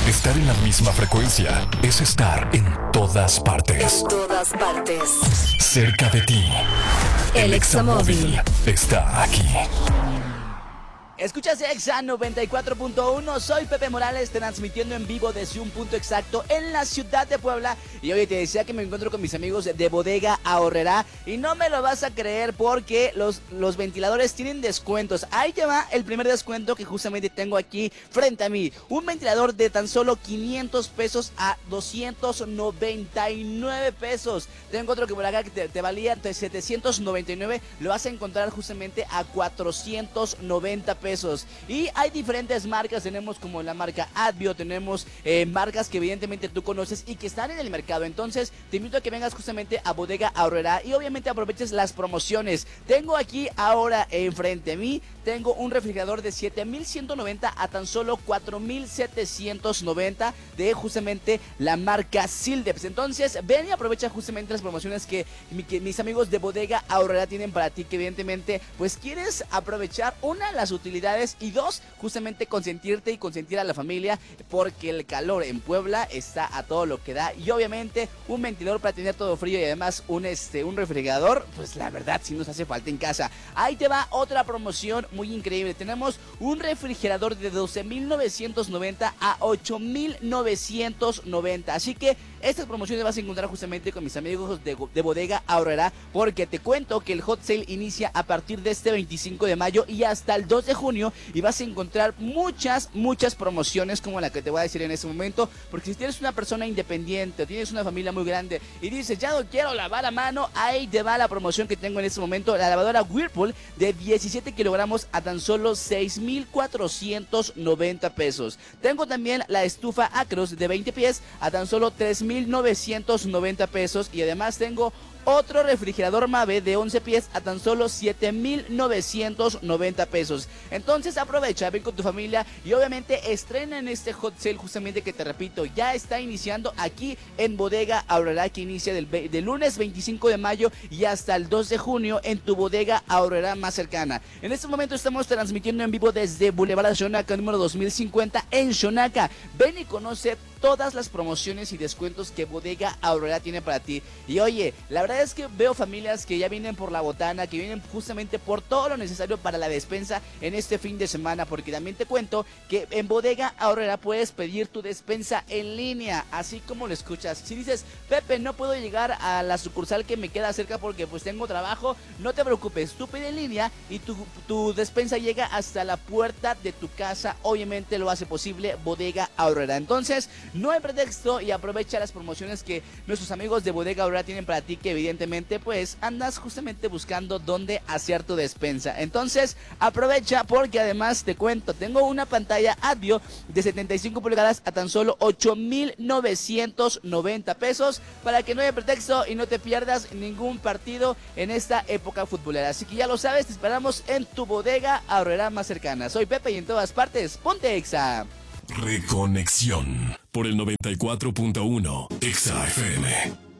Estar en la misma frecuencia es estar en todas partes. En todas partes. Cerca de ti. El Examóvil está aquí. Escuchas Exa 94.1, soy Pepe Morales, transmitiendo en vivo desde un punto exacto en la ciudad de Puebla. Y hoy te decía que me encuentro con mis amigos de Bodega Aurrerá. Y no me lo vas a creer porque los ventiladores tienen descuentos. Ahí te va el primer descuento que justamente tengo aquí frente a mí. Un ventilador de tan solo 500 pesos a 299 pesos. Tengo otro que por acá que te valía 799, lo vas a encontrar justamente a 490 pesos. Y hay diferentes marcas, tenemos como la marca Advio, tenemos marcas que evidentemente tú conoces y que están en el mercado. Entonces te invito a que vengas justamente a Bodega Aurrerá y obviamente aproveches las promociones. Tengo aquí ahora enfrente a mí, tengo un refrigerador de 7,190 a tan solo 4,790 de justamente la marca Sildeps. Entonces ven y aprovecha justamente las promociones que mis amigos de Bodega Aurrerá tienen para ti, que evidentemente pues quieres aprovechar las utilidades y dos, justamente consentirte y consentir a la familia, porque el calor en Puebla está a todo lo que da. Y obviamente un ventilador para tener todo frío y además un refrigerador, pues la verdad sí nos hace falta en casa. Ahí te va otra promoción muy increíble. Tenemos un refrigerador de 12,990 a 8,990. Así que estas promociones vas a encontrar justamente con mis amigos de Bodega Aurrerá, porque te cuento que el hot sale inicia a partir de este 25 de mayo y hasta el 2 de junio, y vas a encontrar muchas promociones como la que te voy a decir en este momento, porque si tienes una persona independiente o tienes una familia muy grande y dices ya no quiero lavar a mano, ahí te va la promoción que tengo en este momento, la lavadora Whirlpool de 17 kilogramos a tan solo 6,490 pesos. Tengo también la estufa Acros de 20 pies a tan solo 3,990 pesos, y además tengo otro refrigerador Mave de 11 pies a tan solo 7,990 pesos. Entonces aprovecha, ven con tu familia y obviamente estrena en este hot sale justamente que te repito, ya está iniciando aquí en Bodega Aurrerá, que inicia del lunes 25 de mayo y hasta el 2 de junio en tu Bodega Aurrerá más cercana. En este momento estamos transmitiendo en vivo desde Boulevard Xonaca número 2050 en Xonaca. Ven y conoce todas las promociones y descuentos que Bodega Aurrerá tiene para ti. Y oye, la verdad es que veo familias que ya vienen por la botana, que vienen justamente por todo lo necesario para la despensa en este fin de semana, porque también te cuento que en Bodega Aurrerá puedes pedir tu despensa en línea, así como lo escuchas. Si dices, Pepe, no puedo llegar a la sucursal que me queda cerca porque pues tengo trabajo, no te preocupes, tú pide en línea y tu despensa llega hasta la puerta de tu casa. Obviamente lo hace posible Bodega Aurrerá. Entonces no hay pretexto y aprovecha las promociones que nuestros amigos de Bodega Aurrerá tienen para ti, que evidentemente pues andas justamente buscando dónde hacer tu despensa. Entonces aprovecha, porque además te cuento, tengo una pantalla Advio de 75 pulgadas a tan solo 8,990 pesos, para que no haya pretexto y no te pierdas ningún partido en esta época futbolera. Así que ya lo sabes, te esperamos en tu Bodega Aurrerá más cercana. Soy Pepe y en todas partes, ponte Exa. Reconexión por el 94.1 Exa FM.